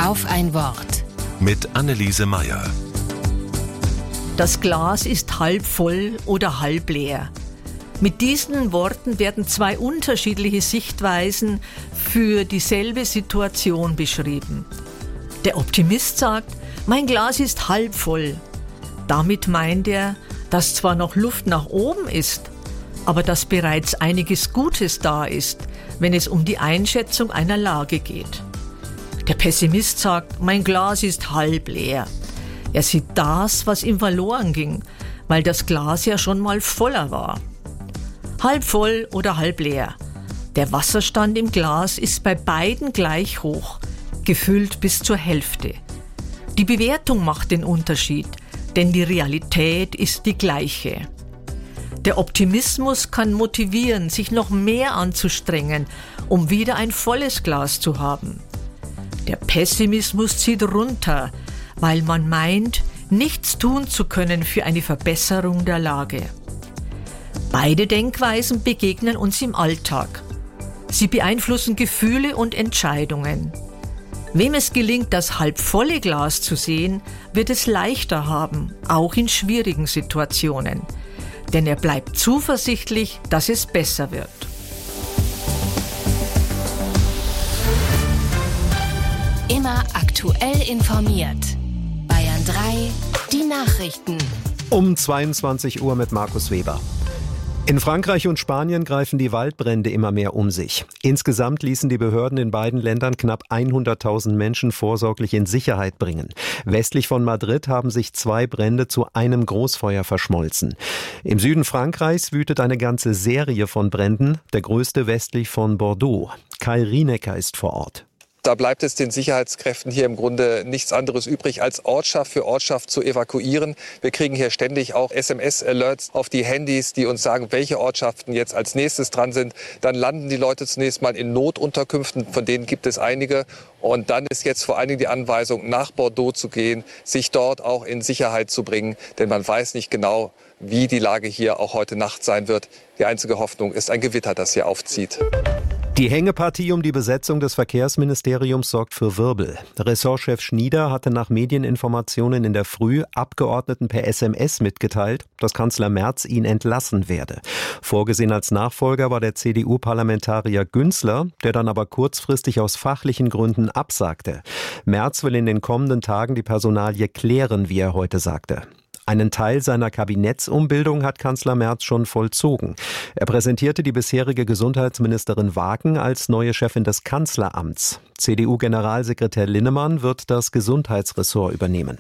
Auf ein Wort. Mit Anneliese Meyer. Das Glas ist halb voll oder halb leer. Mit diesen Worten werden zwei unterschiedliche Sichtweisen für dieselbe Situation beschrieben. Der Optimist sagt, mein Glas ist halb voll. Damit meint er, dass zwar noch Luft nach oben ist, aber dass bereits einiges Gutes da ist, wenn es um die Einschätzung einer Lage geht. Der Pessimist sagt, mein Glas ist halb leer. Er sieht das, was ihm verloren ging, weil das Glas ja schon mal voller war. Halb voll oder halb leer. Der Wasserstand im Glas ist bei beiden gleich hoch, gefüllt bis zur Hälfte. Die Bewertung macht den Unterschied, denn die Realität ist die gleiche. Der Optimismus kann motivieren, sich noch mehr anzustrengen, um wieder ein volles Glas zu haben. Der Pessimismus zieht runter, weil man meint, nichts tun zu können für eine Verbesserung der Lage. Beide Denkweisen begegnen uns im Alltag. Sie beeinflussen Gefühle und Entscheidungen. Wem es gelingt, das halbvolle Glas zu sehen, wird es leichter haben, auch in schwierigen Situationen. Denn er bleibt zuversichtlich, dass es besser wird. Immer aktuell informiert. Bayern 3, die Nachrichten. Um 22 Uhr mit Markus Weber. In Frankreich und Spanien greifen die Waldbrände immer mehr um sich. Insgesamt ließen die Behörden in beiden Ländern knapp 100.000 Menschen vorsorglich in Sicherheit bringen. Westlich von Madrid haben sich 2 Brände zu einem Großfeuer verschmolzen. Im Süden Frankreichs wütet eine ganze Serie von Bränden, der größte westlich von Bordeaux. Kai Rienecker ist vor Ort. Da bleibt es den Sicherheitskräften hier im Grunde nichts anderes übrig, als Ortschaft für Ortschaft zu evakuieren. Wir kriegen hier ständig auch SMS-Alerts auf die Handys, die uns sagen, welche Ortschaften jetzt als nächstes dran sind. Dann landen die Leute zunächst mal in Notunterkünften, von denen gibt es einige. Und dann ist jetzt vor allen Dingen die Anweisung, nach Bordeaux zu gehen, sich dort auch in Sicherheit zu bringen. Denn man weiß nicht genau, wie die Lage hier auch heute Nacht sein wird. Die einzige Hoffnung ist ein Gewitter, das hier aufzieht. Die Hängepartie um die Besetzung des Verkehrsministeriums sorgt für Wirbel. Ressortchef Schnieder hatte nach Medieninformationen in der Früh Abgeordneten per SMS mitgeteilt, dass Kanzler Merz ihn entlassen werde. Vorgesehen als Nachfolger war der CDU-Parlamentarier Günzler, der dann aber kurzfristig aus fachlichen Gründen absagte. Merz will in den kommenden Tagen die Personalie klären, wie er heute sagte. Einen Teil seiner Kabinettsumbildung hat Kanzler Merz schon vollzogen. Er präsentierte die bisherige Gesundheitsministerin Wagen als neue Chefin des Kanzleramts. CDU-Generalsekretär Linnemann wird das Gesundheitsressort übernehmen.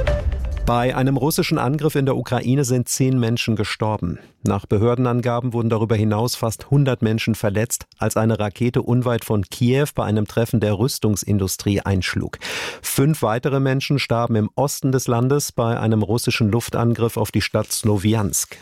Bei einem russischen Angriff in der Ukraine sind 10 Menschen gestorben. Nach Behördenangaben wurden darüber hinaus fast 100 Menschen verletzt, als eine Rakete unweit von Kiew bei einem Treffen der Rüstungsindustrie einschlug. 5 weitere Menschen starben im Osten des Landes bei einem russischen Luftangriff auf die Stadt Slowiansk.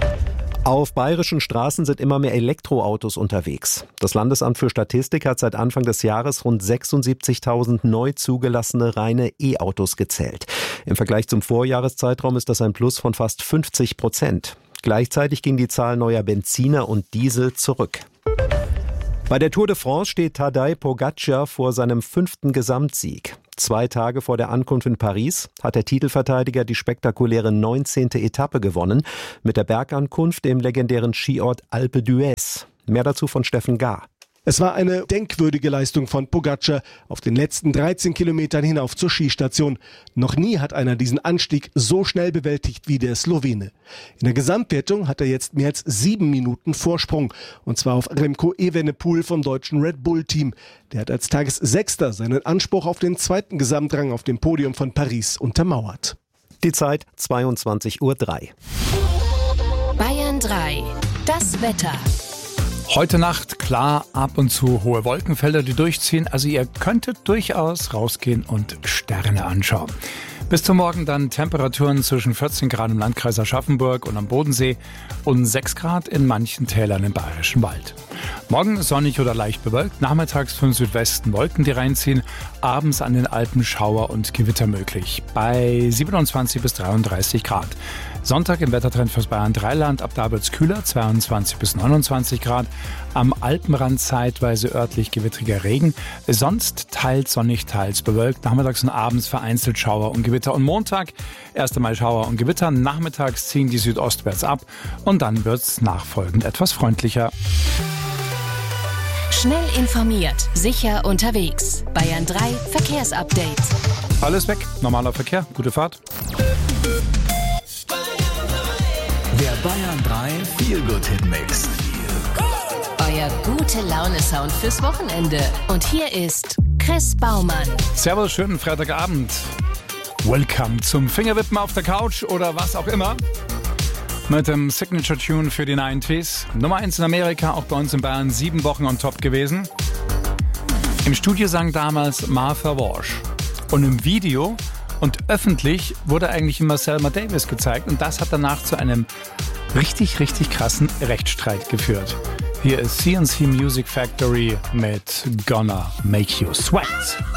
Auf bayerischen Straßen sind immer mehr Elektroautos unterwegs. Das Landesamt für Statistik hat seit Anfang des Jahres rund 76.000 neu zugelassene reine E-Autos gezählt. Im Vergleich zum Vorjahreszeitraum ist das ein Plus von fast 50%. Gleichzeitig ging die Zahl neuer Benziner und Diesel zurück. Bei der Tour de France steht Tadej Pogačar vor seinem 5. Gesamtsieg. 2 Tage vor der Ankunft in Paris hat der Titelverteidiger die spektakuläre 19. Etappe gewonnen, mit der Bergankunft im legendären Skiort Alpe d'Huez. Mehr dazu von Steffen Gahr. Es war eine denkwürdige Leistung von Pogačar auf den letzten 13 Kilometern hinauf zur Skistation. Noch nie hat einer diesen Anstieg so schnell bewältigt wie der Slowene. In der Gesamtwertung hat er jetzt mehr als 7 Minuten Vorsprung. Und zwar auf Remco Evenepoel vom deutschen Red Bull-Team. Der hat als Tagessechster seinen Anspruch auf den 2. Gesamtrang auf dem Podium von Paris untermauert. Die Zeit 22:03 Uhr. Bayern 3, das Wetter. Heute Nacht klar, ab und zu hohe Wolkenfelder, die durchziehen. Also ihr könntet durchaus rausgehen und Sterne anschauen. Bis zum Morgen dann Temperaturen zwischen 14 Grad im Landkreis Aschaffenburg und am Bodensee und 6 Grad in manchen Tälern im Bayerischen Wald. Morgen sonnig oder leicht bewölkt, nachmittags von Südwesten Wolken, die reinziehen, abends an den Alpen Schauer und Gewitter möglich, bei 27 bis 33 Grad. Sonntag im Wettertrend fürs Bayern Dreiland. Ab da wird es kühler, 22 bis 29 Grad. Am Alpenrand zeitweise örtlich gewittriger Regen. Sonst teils sonnig, teils bewölkt. Nachmittags und abends vereinzelt Schauer und Gewitter. Und Montag erst einmal Schauer und Gewitter. Nachmittags ziehen die südostwärts ab. Und dann wird es nachfolgend etwas freundlicher. Schnell informiert, sicher unterwegs. Bayern 3 Verkehrsupdate. Alles weg, normaler Verkehr, gute Fahrt. Der Bayern 3 Feel-Good-Hit-Mix. Euer Gute-Laune-Sound fürs Wochenende. Und hier ist Chris Baumann. Servus, schönen Freitagabend. Welcome zum Fingerwippen auf der Couch oder was auch immer. Mit dem Signature-Tune für die 90s. Nummer 1 in Amerika, auch bei uns in Bayern 7 Wochen on top gewesen. Im Studio sang damals Martha Wash. Und im Video und öffentlich wurde eigentlich immer Selma Davis gezeigt. Und das hat danach zu einem richtig, richtig krassen Rechtsstreit geführt. Hier ist C&C Music Factory mit Gonna Make You Sweat.